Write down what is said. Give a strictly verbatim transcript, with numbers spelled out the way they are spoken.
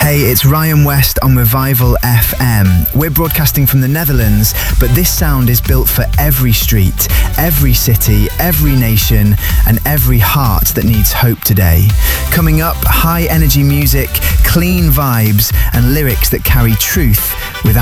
Hey, it's Ryan West on Revival F M. We're broadcasting from the Netherlands, but this sound is built for every street, every city, every nation, and every heart that needs hope today. Coming up, high energy music, clean vibes, and lyrics that carry truth without